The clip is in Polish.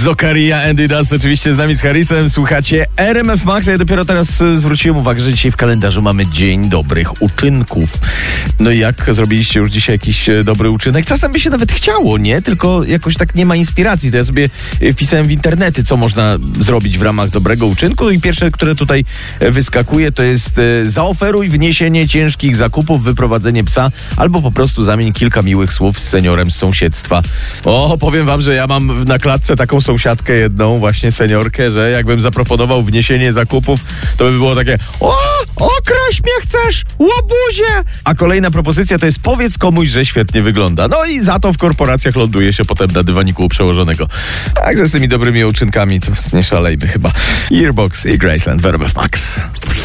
Zokaria, Andy Dust, oczywiście z nami z Harrisem. Słuchacie RMF Max. Ja dopiero teraz zwróciłem uwagę, że dzisiaj w kalendarzu mamy Dzień Dobrych Uczynków. No i jak zrobiliście już dzisiaj jakiś dobry uczynek? Czasem by się nawet chciało, nie? Tylko jakoś tak nie ma inspiracji. To ja sobie wpisałem w internety, co można zrobić w ramach dobrego uczynku. No i pierwsze, które tutaj wyskakuje, to jest zaoferuj wniesienie ciężkich zakupów, wyprowadzenie psa, albo po prostu zamień kilka miłych słów z seniorem z sąsiedztwa. O, powiem wam, że ja mam na klatce taką sąsiadkę jedną, właśnie seniorkę, że jakbym zaproponował wniesienie zakupów, to by było takie: o, okraść mnie chcesz, łobuzie! A kolejna propozycja to jest: powiedz komuś, że świetnie wygląda. No i za to w korporacjach ląduje się potem na dywaniku u przełożonego. Także z tymi dobrymi uczynkami to nie szalejmy chyba. Earbox i Graceland w RMF Max.